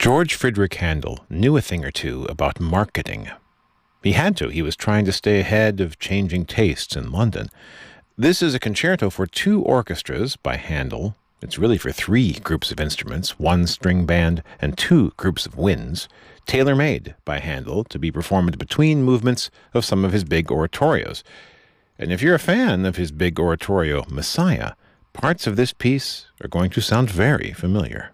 George Friedrich Handel knew a thing or two about marketing. He had to. He was trying to stay ahead of changing tastes in London. This is a concerto for two orchestras by Handel. It's really for three groups of instruments, one string band and two groups of winds, tailor-made by Handel to be performed between movements of some of his big oratorios. And if you're a fan of his big oratorio, Messiah, parts of this piece are going to sound very familiar.